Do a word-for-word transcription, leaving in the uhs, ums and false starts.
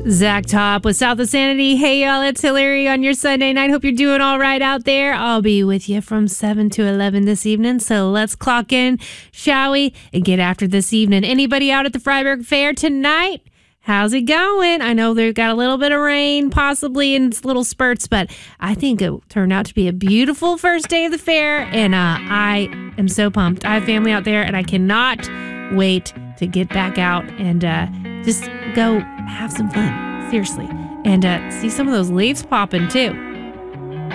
Zach Top with South of Sanity. Hey, y'all, it's Hillary on your Sunday night. Hope you're doing all right out there. I'll be with you from seven to eleven this evening, so let's clock in, shall we, and get after this evening. Anybody out at the Freiburg Fair tonight? How's it going? I know they've got a little bit of rain, possibly in little spurts, but I think it turned out to be a beautiful first day of the fair, and uh, I am so pumped. I have family out there, and I cannot wait to get back out and uh, just go have some fun. Seriously. And uh, see some of those leaves popping, too.